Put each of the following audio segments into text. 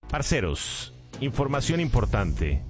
Parceros, información importante.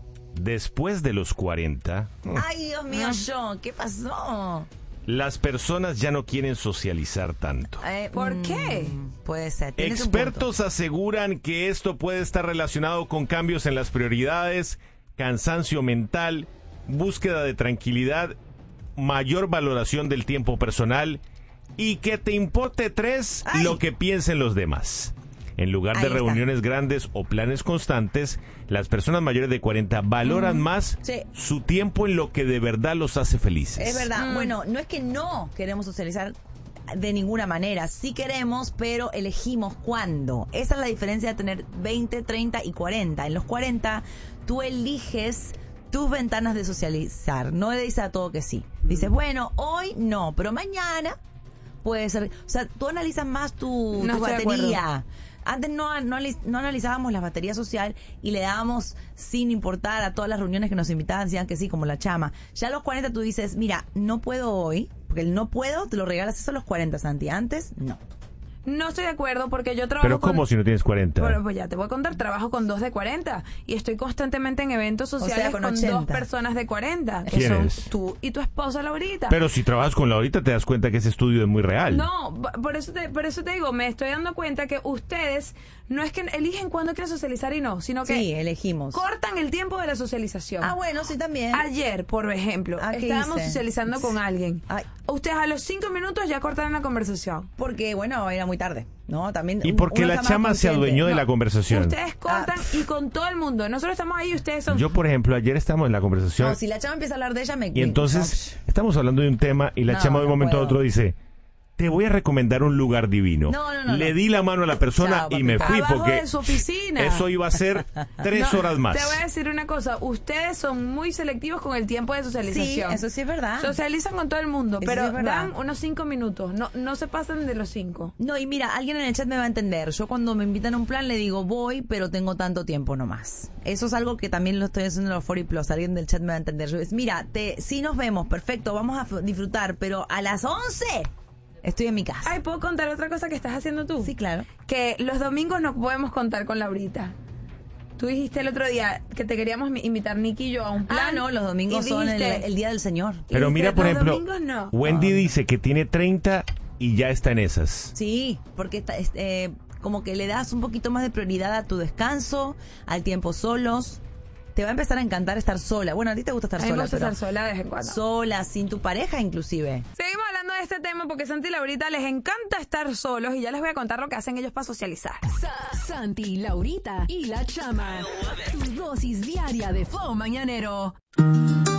Después de los 40, Ay, Dios mío, John, ¿qué pasó? las personas ya no quieren socializar tanto. ¿Por qué? Puede ser. tienes un punto. Expertos aseguran que esto puede estar relacionado con cambios en las prioridades, cansancio mental, búsqueda de tranquilidad, mayor valoración del tiempo personal y que te importe lo que piensen los demás. En lugar de Ahí está. reuniones grandes o planes constantes, las personas mayores de 40 valoran más Sí. su tiempo en lo que de verdad los hace felices. Es verdad. Bueno, no es que no queremos socializar de ninguna manera. Sí queremos, pero elegimos cuándo. Esa es la diferencia de tener 20, 30 y 40. En los 40, tú eliges tus ventanas de socializar. No le dices a todo que sí. Dices, bueno, hoy no, pero mañana puede ser. O sea, tú analizas más tu No estoy de batería. Antes no analizábamos la batería social y le dábamos sin importar a todas las reuniones que nos invitaban, decían que sí, como la chama. Ya a los 40 tú dices, mira, no puedo hoy, porque el no puedo te lo regalas eso a los 40, Santi. Antes, no. No estoy de acuerdo porque yo trabajo Pero ¿cómo si no tienes 40? Bueno, pues ya te voy a contar, trabajo con 2 de 40 y estoy constantemente en eventos sociales con con 80. 2 personas de 40, que ¿Quién son es? tú y tu esposa Laurita. Pero si trabajas con Laurita te das cuenta que ese estudio es muy real. No, por eso te digo, me estoy dando cuenta que ustedes no es que eligen cuándo quieren socializar y no, sino que Sí, elegimos. cortan el tiempo de la socialización. Ah, bueno, sí, también. Ayer, por ejemplo, Ah, ¿qué estábamos hice? socializando con alguien. Ay. Ustedes a los 5 minutos ya cortaron la conversación. Porque, bueno, era muy tarde, ¿no? También. ¿Y por qué uno la está más chama se consciente. adueñó de la conversación? Ustedes cortan y con todo el mundo. Nosotros estamos ahí y ustedes son... Yo, por ejemplo, ayer estábamos en la conversación No, si la chama empieza a hablar de ella, me... y entonces estamos hablando de un tema y la No, chama de un no momento a puedo. otro dice, te voy a recomendar un lugar divino. No, Le no. di la mano a la persona Chao, y me papi. fui Abajo porque de su oficina. eso iba a ser 3 No, horas más. Te voy a decir una cosa. Ustedes son muy selectivos con el tiempo de Sí, socialización. eso sí es verdad. Socializan con todo el mundo, Eso pero sí es verdad. dan unos 5 minutos. No se pasan de los 5. No, y mira, alguien en el chat me va a entender. Yo cuando me invitan a un plan le digo, voy, pero tengo tanto tiempo nomás. Eso es algo que también lo estoy haciendo en los 40 Plus. Alguien del chat me va a entender. Yo es, mira, sí nos vemos, perfecto, vamos a disfrutar, pero a las 11 estoy en mi casa. Ay, ¿puedo contar otra cosa que estás haciendo tú? Sí, claro. Que los domingos no podemos contar con Laurita. Tú dijiste el otro día que te queríamos invitar Nicky y yo a un plan. Ah, no, los domingos y son dijiste- el Día del Señor. Pero y mira, dijiste, por los ejemplo, domingos no. Wendy dice que tiene 30 y ya está en esas. Sí, porque como que le das un poquito más de prioridad a tu descanso, al tiempo solos. Te va a empezar a encantar estar sola. Bueno, a ti te gusta estar A mí me sola, gusta pero estar sola de vez en cuando. sola, sin tu pareja inclusive. Seguimos hablando de este tema porque Santi y Laurita les encanta estar solos y ya les voy a contar lo que hacen ellos para socializar. Santi, Laurita y la Chama. Tu dosis diaria de flow mañanero.